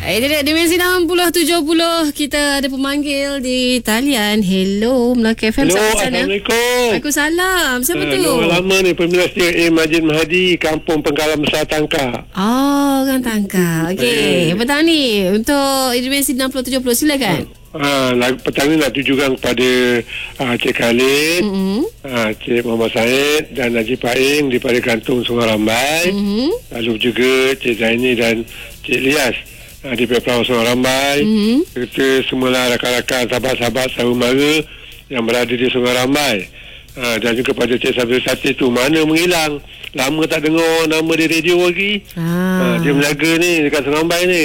Itu dia Dimensi 60-70. Kita ada pemanggil di talian. Hello, Melaka FM. Hello, Assalamualaikum. Waalaikumsalam. Siapa tu? Lama ni Pemilas dia Majid Mahdi, Kampung Pengkalan Besar Tangka. Oh, orang Tangka. Okey. Petang ni untuk Dimensi 60-70. Silakan. Petang ni nak tujukan kepada Cik Khalid, Cik Muhammad Said dan Najib Paing daripada Kantung Sungai Rambai. Lalu juga Cik Zaini dan Cik Lias di Pelabuhan Sungai Rambai. Kita semualah rakan-rakan, sahabat-sahabat sahabat mara yang berada di Sungai Rambai. Dan juga pada Cik Sabil Sati tu, mana menghilang. Lama tak dengar nama di radio lagi. Dia melaga ni dekat Sungai Rambai ni.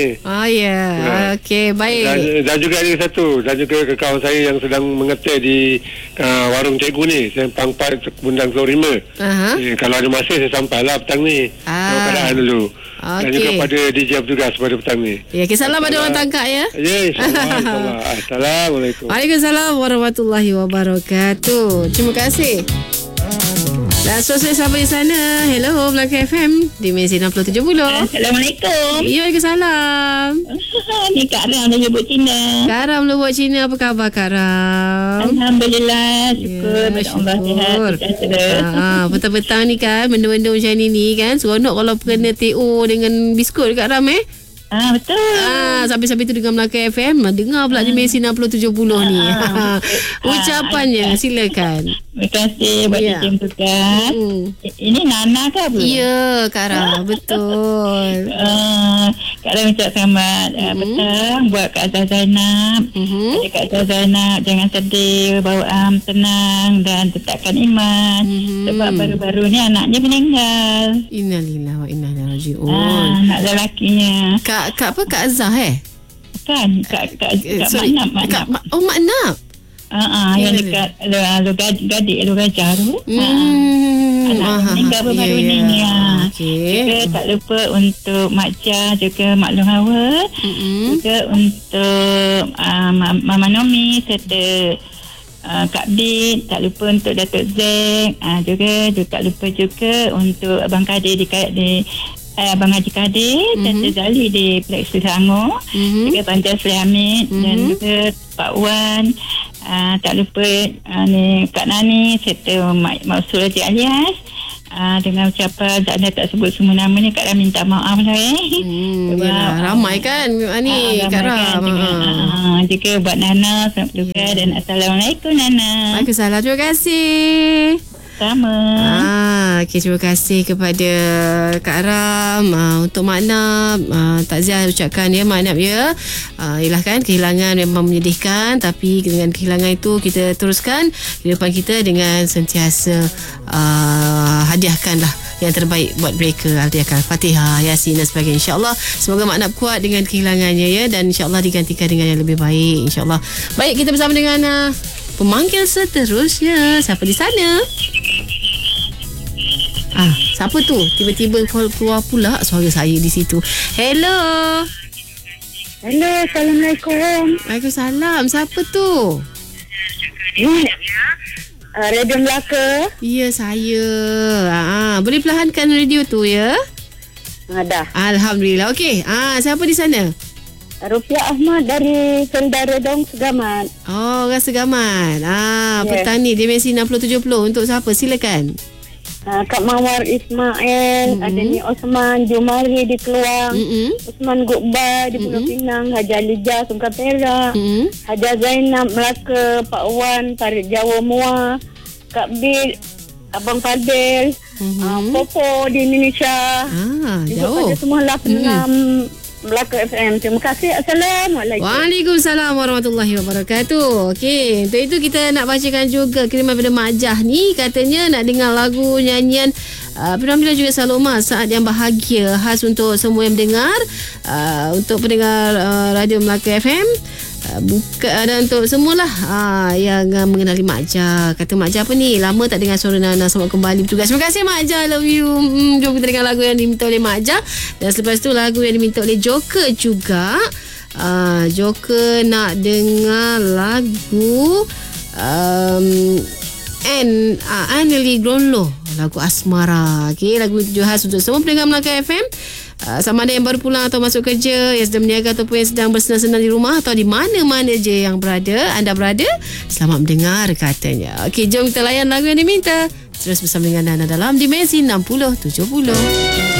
Okey, baik. Dan juga ada satu, dan juga kawan saya yang sedang mengetik di warung cikgu ni, Sempang 4 Bundang Selorima. Kalau ada masa saya sampailah petang ni. Keadaan dulu. Dan juga pada DJ bertugas pada petang ni. Ya, salam pada orang Tangkak ya. Ya, insyaAllah. Assalamualaikum. Waalaikumsalam warahmatullahi wabarakatuh. Terima kasih. Dan sosial sampai di sana. Hello, Melaka FM Dimensi 60-70. Assalamualaikum. Ya, Waalaikumsalam. Ni Kak Ram dah jemput Cina. Kak Ram lu buat Cina. Apa khabar Kak Ram? Alhamdulillah. Syukur pada Allah sihat. Petang-petang ni kan, benda-benda macam ni kan, seronok kalau kena TO dengan biskut Kak Ram Betul. Sampai-sampai tu dengan Melaka FM. Dengar pula Dimensi 60-70 ni. Ucapannya silakan. Terima kasih buat tim tugas. Ini Nana ke apa? Ya, Kak Ra, betul. Kak Ra ucap selamat petang buat Kak Azhar Zainab. Kak Azhar Zainab jangan sedih, bawa tenang dan tetapkan iman. Sebab baru-baru ni anaknya meninggal. Innalillahi wa inna ilaihi raji'un. Anak lelakinya. Kak apa? Kak Azhar Bukan, Kak Maknab. Mak Nab. Yang dekat Lu Gajah tu. Anak meninggal baru ni. Juga tak lupa untuk Mak Jah, juga Mak Long Hawa, juga untuk Mama Nomi serta Kak Bid, tak lupa untuk Datuk Zek, juga tak lupa juga untuk Abang Kadir di Abang Haji Kadir dan Zali di Plexus Selangor, juga Banjar Sri Hamid dan juga Pak Wan, tak lupa ni Kak Nani serta Mak Suraji Alias. Dengan ucapan tak sebut semua nama ni, Kak Ram minta maaf lah ramai kan ni Kak Ram juga buat Nana selamat juga dan Assalamualaikum Nana. Waalaikumsalam. Terima kasih. Sama. Okay, terima kasih kepada Kak Ram. Untuk Mak Nab, takziah ucapkan ya Mak Nab ya. Yelah kan, kehilangan memang menyedihkan, tapi dengan kehilangan itu kita teruskan kehidupan kita dengan sentiasa hadiahkanlah yang terbaik buat mereka. Hadiahkan Fatihah, Yasin dan sebagainya. InsyaAllah semoga Mak Nab kuat dengan kehilangannya ya, dan insyaAllah digantikan dengan yang lebih baik insyaAllah. Baik, kita bersama dengan pemanggil seterusnya. Siapa di sana? Siapa tu? Tiba-tiba keluar pula suara saya di situ. Hello. Assalamualaikum. Waalaikumsalam. Siapa tu? Radio Melaka. Ya, saya. Boleh perlahankan radio tu ya? Dah. Alhamdulillah. Okey. Siapa di sana? Rupiah Ahmad dari Senda Redong Segamat. Oh, orang Segamat. Petang ni Dimensi 60-70 untuk siapa? Silakan. Kak Mawar Ismail, ada ni Osman Jumari di Keluang, Osman Gukba di Pulau Pinang, Haji Alijah Sungkai Perak, Haji Zainab Melaka, Pak Wan Tarik Jawa Mua, Kak Bil, Abang Fadil, Popo di Indonesia. Jauh. Pada semualah pendengar Melaka FM. Terima kasih. Assalamualaikum. Waalaikumsalam warahmatullahi wabarakatuh. Okey, untuk itu kita nak bacakan juga kiriman daripada Mak Jah ni. Katanya nak dengar lagu nyanyian penampilan juga Saloma saat yang bahagia, khas untuk semua yang mendengar, untuk pendengar Radio Melaka FM. Dan untuk semualah yang mengenali Mak Jah. Kata Mak Jah apa ni, lama tak dengar suara Nana, selamat kembali bertugas. Terima kasih Mak Jah, love you. Jom kita dengar lagu yang diminta oleh Mak Jah. Dan selepas tu lagu yang diminta oleh Joker juga. Joker nak dengar lagu Anneli Gronlo, lagu Asmara. Okay, lagu itu khas untuk semua pendengar Melaka FM. sama ada yang baru pulang atau masuk kerja, yang sedang berniaga ataupun yang sedang bersenang-senang di rumah atau di mana-mana je yang anda berada, selamat mendengar katanya. Okey, jom kita layan lagu yang diminta. Terus bersama dengan Nana dalam Dimensi 60-70.